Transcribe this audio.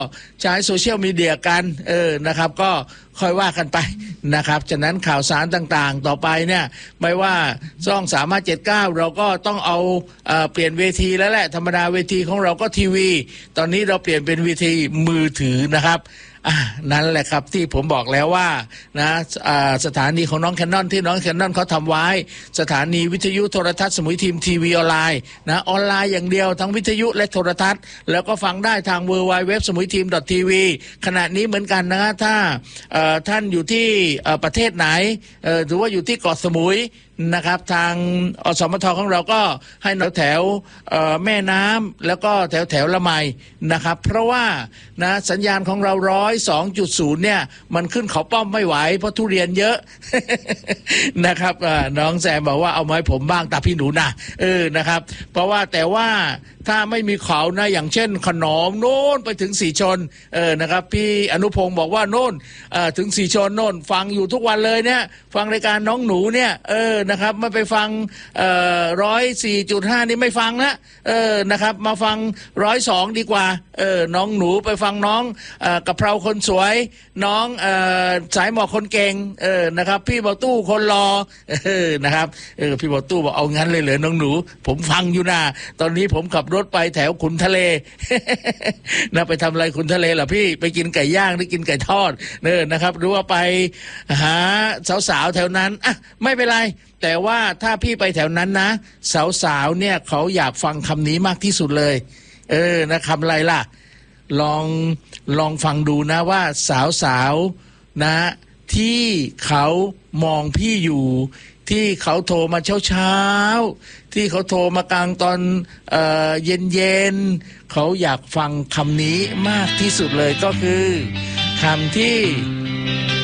ใช้โซเชียลมีเดียกันนะครับก็ค่อยว่ากันไปนะครับฉะนั้นข่าวสารต่างๆต่อไปเนี่ยไม่ว่าช่อง357เราก็ต้องเอาเปลี่ยนเวทีแล้วแหละธรรมดาเวทีของเราก็ทีวีตอนนี้เราเปลี่ยนเป็นเวทีมือถือนะครับนั่นแหละครับที่ผมบอกแล้วว่านะสถานีของน้องแคนนอนที่น้องแคนนอนเขาทำไว้สถานีวิทยุโทรทัศน์สมุยทีมทีวีออนไลน์นะออนไลน์อย่างเดียวทั้งวิทยุและโทรทัศน์แล้วก็ฟังได้ทาง www สมุยทีม .tv ขณะนี้เหมือนกันนะถ้าท่านอยู่ที่ประเทศไหนหรือว่าอยู่ที่เกาะสมุยนะครับทางอสมทของเราก็ให้แถวแม่น้ำแล้วก็แถวละไมนะครับเพราะว่านะสัญญาณของเรา102.0เนี่ยมันขึ้นเขาป้อมไม่ไหวเพราะทุเรียนเยอะ นะครับน้องแซมบอกว่าเอาไม้ผมบ้างตาพี่หนูนะนะครับเพราะว่าแต่ว่าถ้าไม่มีเขานะอย่างเช่นขนอมโน่นไปถึงสีชนนะครับพี่อนุพงศ์บอกว่าโน่นถึงสีชนโน่นฟังอยู่ทุกวันเลยเนี่ยฟังรายการน้องหนูเนี่ยนะครับไม่ไปฟัง104.5นี่ไม่ฟังนะนะครับมาฟัง102ดีกว่าน้องหนูไปฟังน้องกะเพราคนสวยน้องสายหมอกคนเก่งนะครับพี่เบาตู้คนรอนะครับพี่เบาตู้บอกเอางั้นเลยเหรอน้องหนูผมฟังอยู่นะตอนนี้ผมขับรถไปแถวขุนทะเล นะไปทำอะไรขุนทะเลล่ะพี่ไปกินไก่ย่างหรือกินไก่ทอดนะครับหรือว่าไปหาสาวๆแถวนั้นไม่เป็นไรแต่ว่าถ้าพี่ไปแถวนั้นนะสาวๆเนี่ยเขาอยากฟังคำนี้มากที่สุดเลยนะคำอะไรล่ะลองฟังดูนะว่าสาวๆนะที่เขามองพี่อยู่ที่เขาโทรมาเช้าที่เขาโทรมากลางตอนเย็นเขาอยากฟังคำนี้มากที่สุดเลยก็คือคำที่